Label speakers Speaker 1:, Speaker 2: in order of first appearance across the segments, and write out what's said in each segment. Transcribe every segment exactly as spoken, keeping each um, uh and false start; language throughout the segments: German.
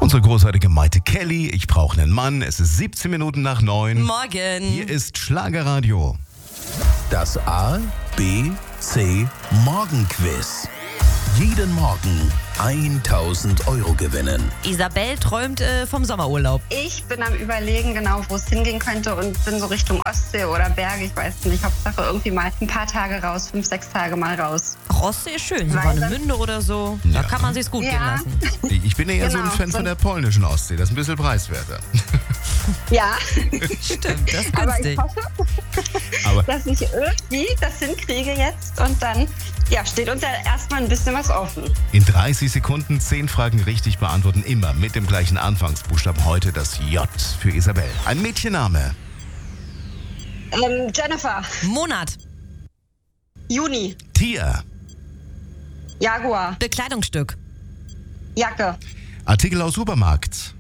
Speaker 1: Unsere großartige Maite Kelly, ich brauche einen Mann. Es ist siebzehn Minuten nach neun.
Speaker 2: Morgen.
Speaker 1: Hier ist Schlagerradio.
Speaker 3: Das A, B, C Morgenquiz. Jeden Morgen tausend Euro gewinnen.
Speaker 2: Isabel träumt äh, vom Sommerurlaub.
Speaker 4: Ich bin am Überlegen, genau, wo es hingehen könnte und bin so Richtung Ostsee oder Berge, ich weiß nicht. Hauptsache irgendwie mal ein paar Tage raus, fünf, sechs Tage mal raus.
Speaker 2: Ach, Ostsee ist schön, so
Speaker 4: Weil
Speaker 2: Warnemünde oder so. Da
Speaker 1: Ja.
Speaker 2: kann man sich's gut
Speaker 4: Ja.
Speaker 2: gehen lassen.
Speaker 1: Ich bin ja eher so ein
Speaker 4: Genau.
Speaker 1: Fan von der polnischen Ostsee. Das ist ein bisschen preiswerter.
Speaker 4: Ja,
Speaker 2: Stimmt, das ist
Speaker 4: aber ich
Speaker 2: günstig.
Speaker 4: hoffe,
Speaker 1: Aber
Speaker 4: dass ich irgendwie das hinkriege jetzt und dann ja, steht uns ja erstmal ein bisschen was offen.
Speaker 1: in dreißig Sekunden zehn Fragen richtig beantworten. Immer mit dem gleichen Anfangsbuchstaben. Heute das J für Isabel. Ein Mädchenname.
Speaker 4: Ähm, Jennifer,
Speaker 2: Monat,
Speaker 4: Juni,
Speaker 1: Tier.
Speaker 4: Jaguar,
Speaker 2: Bekleidungsstück,
Speaker 4: Jacke,
Speaker 1: Artikel aus Supermarkt.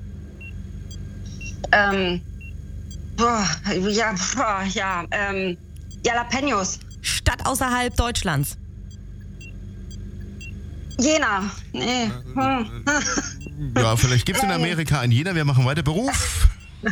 Speaker 4: ähm, boah, ja, boah, ja, ähm, Jalapenos,
Speaker 2: Stadt außerhalb Deutschlands,
Speaker 4: Jena, nee, hm.
Speaker 1: Ja, vielleicht gibt es in Amerika einen Jena. Wir machen weiter. Beruf.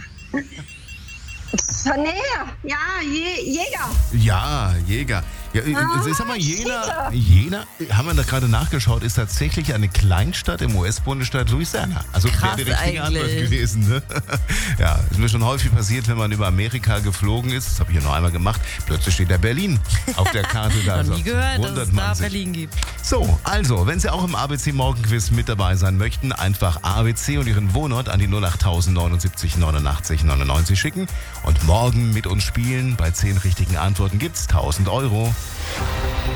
Speaker 4: Nee, ja, Je Jäger.
Speaker 1: Ja, Jäger. Ja,
Speaker 4: Ah,
Speaker 1: sag mal, Jena,
Speaker 4: Cheater.
Speaker 1: Jena, haben wir da gerade nachgeschaut, ist tatsächlich eine Kleinstadt im U S-Bundesstaat Louisiana. Also wäre
Speaker 2: Krass
Speaker 1: die richtige Antwort
Speaker 2: eigentlich.
Speaker 1: gewesen. Ne? Ja, ist mir schon häufig passiert, wenn man über Amerika geflogen ist. Das habe ich ja noch einmal gemacht. Plötzlich steht da Berlin auf der Karte da.
Speaker 2: noch
Speaker 1: Also
Speaker 2: nie gehört, dass
Speaker 1: wundert
Speaker 2: es
Speaker 1: man
Speaker 2: da
Speaker 1: sich.
Speaker 2: Berlin gibt.
Speaker 1: So, also, wenn Sie auch im A B C Morgenquiz mit dabei sein möchten, einfach A B C und Ihren Wohnort an die null acht neunundsiebzig neunundachtzig neunundneunzig schicken und morgen mit uns spielen. Bei zehn richtigen Antworten gibt's tausend Euro.